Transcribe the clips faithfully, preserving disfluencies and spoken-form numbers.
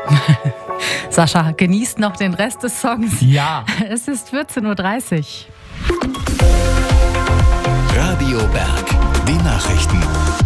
Sascha, genießt noch den Rest des Songs. Ja. Es ist vierzehn Uhr dreißig. Radio Berg, die Nachrichten.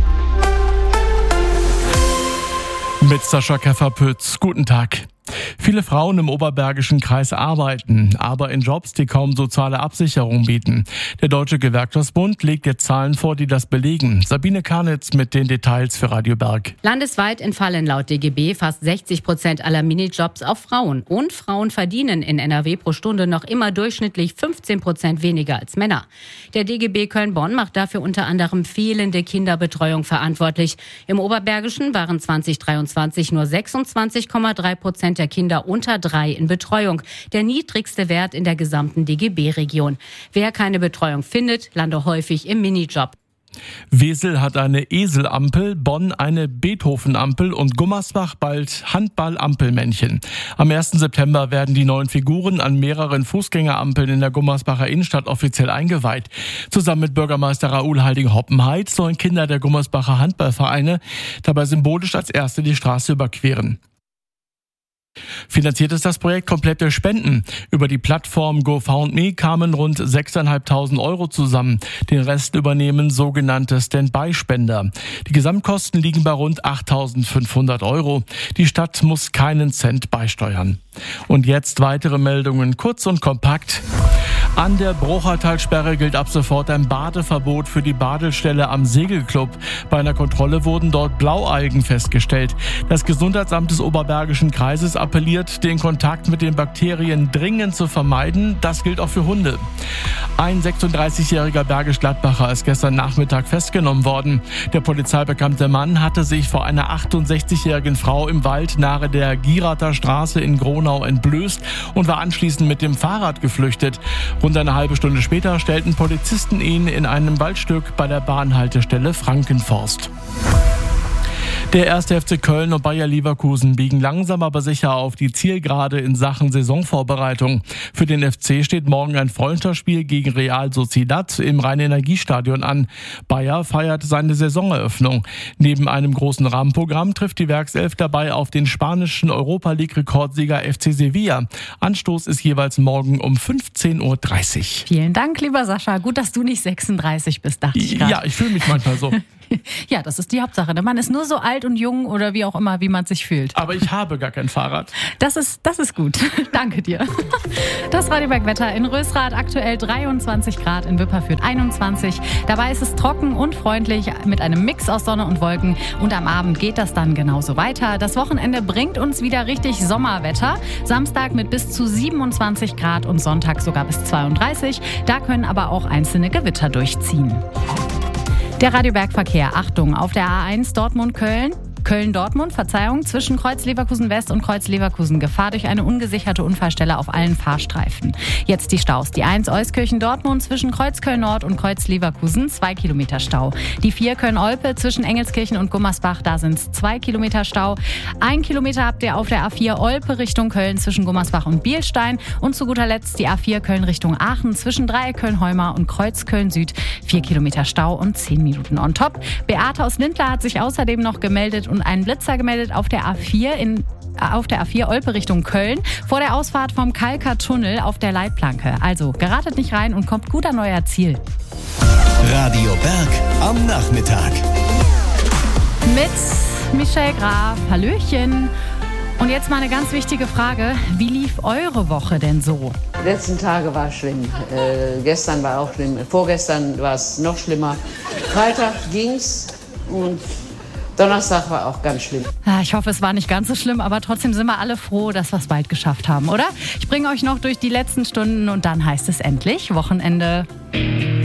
Mit Sascha Käfer-Pütz. Guten Tag. Viele Frauen im Oberbergischen Kreis arbeiten, aber in Jobs, die kaum soziale Absicherung bieten. Der Deutsche Gewerkschaftsbund legt jetzt Zahlen vor, die das belegen. Sabine Karnitz mit den Details für Radio Berg. Landesweit entfallen laut D G B fast sechzig Prozent aller Minijobs auf Frauen. Und Frauen verdienen in N R W pro Stunde noch immer durchschnittlich fünfzehn Prozent weniger als Männer. Der D G B Köln-Bonn macht dafür unter anderem fehlende Kinderbetreuung verantwortlich. Im Oberbergischen waren zwanzig dreiundzwanzig nur sechsundzwanzig Komma drei Prozent der Kinder unter drei in Betreuung. Der niedrigste Wert in der gesamten D G B-Region. Wer keine Betreuung findet, lande häufig im Minijob. Wesel hat eine Eselampel, Bonn eine Beethoven-Ampel und Gummersbach bald Handball-Ampelmännchen. Am ersten September werden die neuen Figuren an mehreren Fußgängerampeln in der Gummersbacher Innenstadt offiziell eingeweiht. Zusammen mit Bürgermeister Raoul Halding-Hoppenheit sollen Kinder der Gummersbacher Handballvereine dabei symbolisch als Erste die Straße überqueren. Finanziert ist das Projekt komplett durch Spenden. Über die Plattform GoFundMe kamen rund sechstausendfünfhundert Euro zusammen. Den Rest übernehmen sogenannte Standby-Spender. Die Gesamtkosten liegen bei rund achttausendfünfhundert Euro. Die Stadt muss keinen Cent beisteuern. Und jetzt weitere Meldungen, kurz und kompakt. An der Bruchertalsperre gilt ab sofort ein Badeverbot für die Badestelle am Segelclub. Bei einer Kontrolle wurden dort Blaualgen festgestellt. Das Gesundheitsamt des Oberbergischen Kreises appelliert, den Kontakt mit den Bakterien dringend zu vermeiden. Das gilt auch für Hunde. Ein sechsunddreißigjähriger Bergisch-Gladbacher ist gestern Nachmittag festgenommen worden. Der polizeibekannte Mann hatte sich vor einer achtundsechzigjährigen Frau im Wald nahe der Gierather Straße in Gronau entblößt und war anschließend mit dem Fahrrad geflüchtet. Rund eine halbe Stunde später stellten Polizisten ihn in einem Waldstück bei der Bahnhaltestelle Frankenforst. Der erste F C Köln und Bayer Leverkusen biegen langsam aber sicher auf die Zielgerade in Sachen Saisonvorbereitung. Für den F C steht morgen ein Freundschaftsspiel gegen Real Sociedad im Rhein-Energiestadion an. Bayer feiert seine Saisoneröffnung. Neben einem großen Rahmenprogramm trifft die Werkself dabei auf den spanischen Europa-League-Rekordsieger F C Sevilla. Anstoß ist jeweils morgen um fünfzehn Uhr dreißig. Vielen Dank, lieber Sascha. Gut, dass du nicht sechsunddreißig bist, dachte ich gerade. Ja, ich fühle mich manchmal so. Ja, das ist die Hauptsache. Man ist nur so alt und jung oder wie auch immer, wie man sich fühlt. Aber ich habe gar kein Fahrrad. Das ist, das ist gut. Danke dir. Das Radio Berg Wetter in Rösrath aktuell dreiundzwanzig Grad, in Wipperfürth einundzwanzig. Dabei ist es trocken und freundlich mit einem Mix aus Sonne und Wolken. Und am Abend geht das dann genauso weiter. Das Wochenende bringt uns wieder richtig Sommerwetter. Samstag mit bis zu siebenundzwanzig Grad und Sonntag sogar bis zweiunddreißig. Da können aber auch einzelne Gewitter durchziehen. Der Radio Berg Verkehr, Achtung, auf der A eins Dortmund-Köln. Köln-Dortmund, Verzeihung, zwischen Kreuz Leverkusen-West und Kreuz Leverkusen. Gefahr durch eine ungesicherte Unfallstelle auf allen Fahrstreifen. Jetzt die Staus. Die eins Euskirchen-Dortmund zwischen Kreuz Köln-Nord und Kreuz Leverkusen, zwei Kilometer Stau. Die vier Köln-Olpe zwischen Engelskirchen und Gummersbach, da sind es zwei Kilometer Stau. Ein Kilometer habt ihr auf der A vier Olpe Richtung Köln zwischen Gummersbach und Bielstein. Und zu guter Letzt die A vier Köln Richtung Aachen zwischen Dreieck Köln-Heumar und Kreuz Köln-Süd. Vier Kilometer Stau und zehn Minuten on top. Beate aus Lindlar hat sich außerdem noch gemeldet und einen Blitzer gemeldet auf der A vier in auf der A vier Olpe Richtung Köln vor der Ausfahrt vom Kalker Tunnel auf der Leitplanke. Also geratet nicht rein und kommt gut an euer Ziel. Radio Berg am Nachmittag. Mit Michelle Graf. Hallöchen. Und jetzt mal eine ganz wichtige Frage. Wie lief eure Woche denn so? Die letzten Tage war schlimm. Äh, gestern war auch schlimm. Vorgestern war es noch schlimmer. Freitag ging's und Donnerstag war auch ganz schlimm. Ich hoffe, es war nicht ganz so schlimm, aber trotzdem sind wir alle froh, dass wir es bald geschafft haben, oder? Ich bringe euch noch durch die letzten Stunden und dann heißt es endlich Wochenende.